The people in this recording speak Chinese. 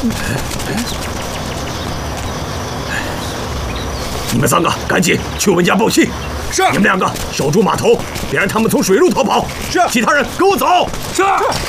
你们3个赶紧去文家报信。是。你们2个守住码头，别让他们从水路逃跑。是。其他人跟我走。是。